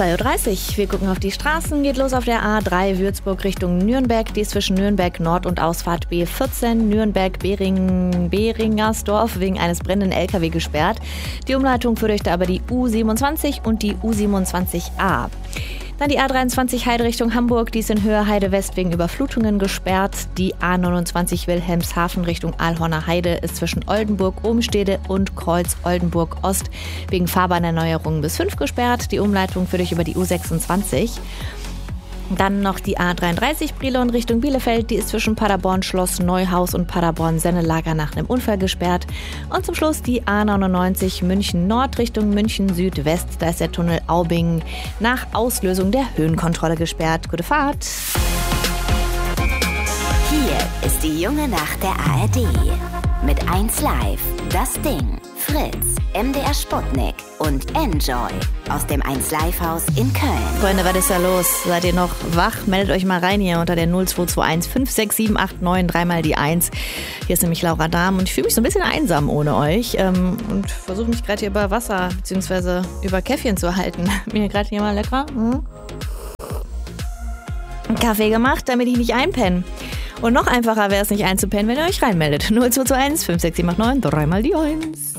2.30 Uhr. Wir gucken auf die Straßen. Geht los auf der A3 Würzburg Richtung Nürnberg. Die ist zwischen Nürnberg Nord und Ausfahrt B14 Nürnberg-Beringersdorf wegen eines brennenden LKW gesperrt. Die Umleitung führt euch da aber die U27 und die U27a. Dann die A23 Heide Richtung Hamburg, die ist in Höhe Heide West wegen Überflutungen gesperrt. Die A29 Wilhelmshaven Richtung Aalhorner Heide ist zwischen Oldenburg, Obenstede und Kreuz Oldenburg Ost wegen Fahrbahnerneuerungen bis 5 gesperrt. Die Umleitung führt euch über die U26. Dann noch die A33 Brilon Richtung Bielefeld, die ist zwischen Paderborn Schloss Neuhaus und Paderborn Sennelager nach einem Unfall gesperrt. Und zum Schluss die A99 München Nord Richtung München Südwest, da ist der Tunnel Aubing nach Auslösung der Höhenkontrolle gesperrt. Gute Fahrt! Hier ist die junge Nacht der ARD. Mit 1Live, Das Ding, Fritz, MDR Sputnik und Enjoy aus dem 1Live-Haus in Köln. Freunde, was ist da los? Seid ihr noch wach? Meldet euch mal rein hier unter der 0221 56789, dreimal die 1. Hier ist nämlich Laura Dahm und ich fühle mich so ein bisschen einsam ohne euch und versuche mich gerade hier über Wasser bzw. über Käffchen zu halten. Mir gerade hier mal lecker einen Kaffee gemacht, damit ich nicht einpenne. Und noch einfacher wäre es nicht einzupennen, wenn ihr euch reinmeldet. 0221 56789, dreimal die 1.